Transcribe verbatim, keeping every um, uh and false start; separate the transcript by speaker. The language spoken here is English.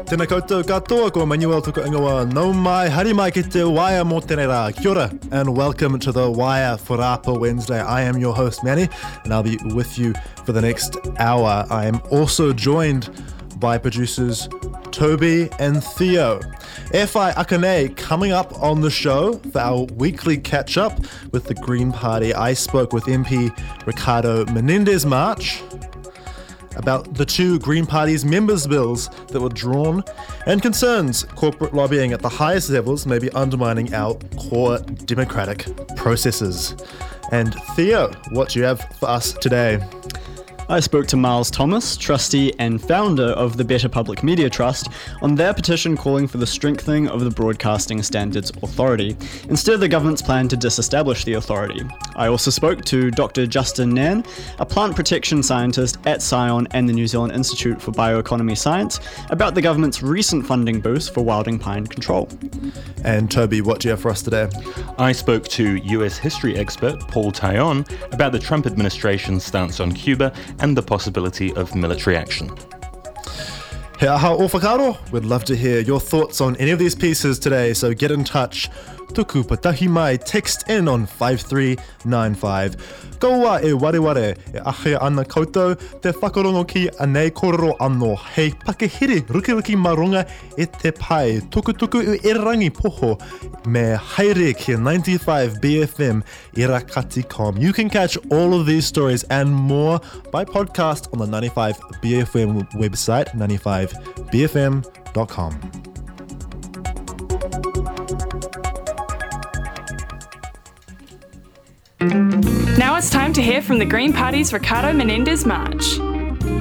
Speaker 1: Tēnā koutou katoa, ko Manuel tuku ingoa no mai, hari mai ki te Waia mō tēnei rā. Kia ora, and welcome to the Waia Wharaapa Wednesday. I am your host, Manny, and I'll be with you for the next hour. I am also joined by producers Toby and Theo. E whai akane, coming up on the show for our weekly catch-up with the Green Party, I spoke with M P Ricardo Menendez-March about the two Green Party's members' bills that were drawn and concerns corporate lobbying at the highest levels may be undermining our core democratic processes. And Theo, what do you have for us today?
Speaker 2: I spoke to Miles Thomas, trustee and founder of the Better Public Media Trust, on their petition calling for the strengthening of the Broadcasting Standards Authority, instead of the government's plan to disestablish the authority. I also spoke to Doctor Justin Nairn, a plant protection scientist at Scion and the New Zealand Institute for Bioeconomy Science, about the government's recent funding boost for wilding pine control.
Speaker 1: And Toby, what do you have for us today?
Speaker 3: I spoke to U S history expert Paul Taillon about the Trump administration's stance on Cuba and the possibility of military action.
Speaker 1: He aha o whakaro. We'd love to hear your thoughts on any of these pieces today, so get in touch. Tuku patahi mai, text in on five three nine five. Kaua e wareware, e ahea ana koutou, te whakarongo ki anei kororo anō. Hei pakehiri rukiruki marunga e te pai, tuku tuku u e rangi poho, me haere ki ninety-five B F M irakati dot com. You can catch all of these stories and more by podcast on the ninety-five B F M website, ninety-five B F M dot com.
Speaker 4: Now it's time to hear from the Green Party's Ricardo Menendez-March.